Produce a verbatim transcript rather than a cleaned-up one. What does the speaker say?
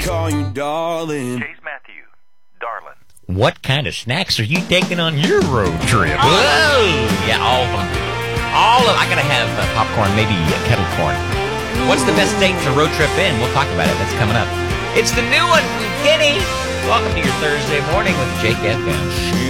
call you darling. Chase Matthew, darling. What kind of snacks are you taking on your road trip? Whoa! Yeah, all of them. All of I gotta have uh, popcorn, maybe uh, kettle corn. What's the best date for road trip in? We'll talk about it. That's coming up. It's the new one from Kenny. Welcome to your Thursday morning with Jake F M.